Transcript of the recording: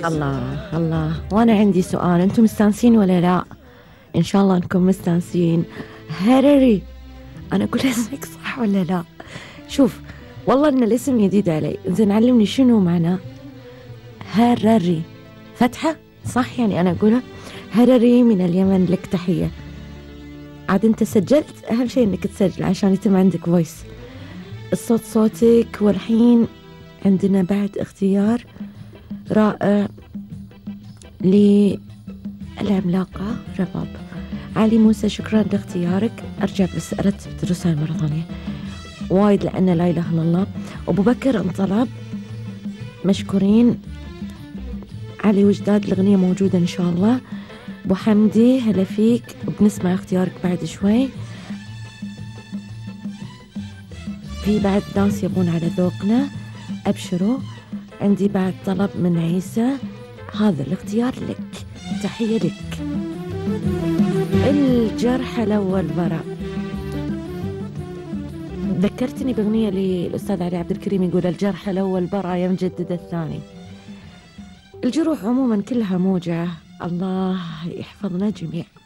الله الله، وأنا عندي سؤال، أنتم مستانسين ولا لا؟ إن شاء الله أنكم مستانسين. هرري، أنا أقول اسمك صح ولا لا؟ شوف والله إن الاسم جديد علي، زين علمني شنو معناه. هرري فتحة صح؟ يعني أنا أقولها هرري من اليمن، لك تحية. عاد أنت سجلت، أهم شيء إنك تسجل عشان يتم عندك فويس، الصوت صوتك. والحين عندنا بعد اختيار رائع للعملاقة رباب. علي موسى، شكرا لاختيارك. أرجع بس أرتب الرسائل مرة ثانية وايد لأن لا إله إلا الله. أبو بكر انطلب، مشكورين. علي وجداد، الأغنية موجودة إن شاء الله. أبو حمدي هلا فيك، بنسمع اختيارك بعد شوي. في بعد ناس يبون على ذوقنا، أبشروا. عندي بعد طلب من عيسى، هذا الاختيار لك، تحية لك. الجرح الأول براء، ذكرتني بأغنية للأستاذ علي عبد الكريم يقول الجرح الأول براء يا مجدد الثاني. الجروح عموما كلها موجعة، الله يحفظنا جميعا.